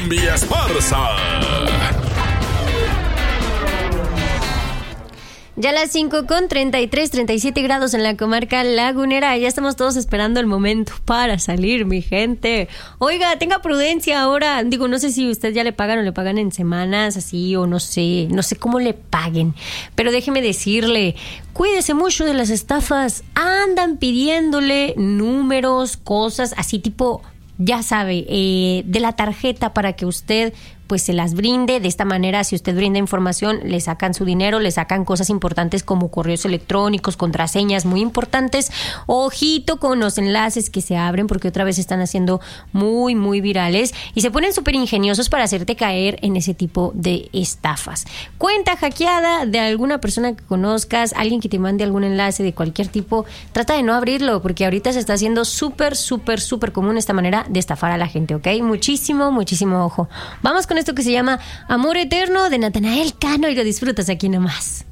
Vía Esparza. Ya las 5:33, 37 grados en la comarca lagunera. Ya estamos todos esperando el momento para salir, mi gente. Oiga, tenga prudencia ahora. Digo, no sé si usted ya le pagan o le pagan en semanas así o no sé cómo le paguen. Pero déjeme decirle, cuídese mucho de las estafas. Andan pidiéndole números, cosas así tipo, ya sabe, de la tarjeta para que usted pues se las brinde. De esta manera, si usted brinda información, le sacan su dinero, le sacan cosas importantes como correos electrónicos, contraseñas muy importantes. Ojito con los enlaces que se abren porque otra vez se están haciendo muy, muy virales y se ponen súper ingeniosos para hacerte caer en ese tipo de estafas. Cuenta hackeada de alguna persona que conozcas, alguien que te mande algún enlace de cualquier tipo, trata de no abrirlo porque ahorita se está haciendo súper, súper, súper común esta manera de estafar a la gente, ¿ok? Muchísimo, muchísimo ojo. Vamos con esto que se llama Amor Eterno de Natanael Cano y lo disfrutas aquí nomás.